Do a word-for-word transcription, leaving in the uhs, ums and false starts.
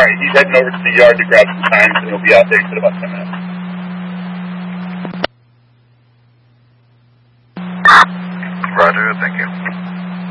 Alright, he's heading over to the yard to grab some signs, and he'll be out there in about ten minutes. Roger, thank you.